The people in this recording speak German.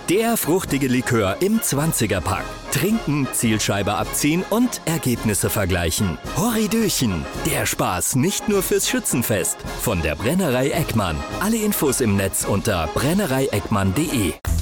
Der fruchtige Likör im 20er-Pack. Trinken, Zielscheibe abziehen und Ergebnisse vergleichen. Horridöchen, der Spaß nicht nur fürs Schützenfest. Von der Brennerei Eckmann. Alle Infos im Netz unter brennereieckmann.de.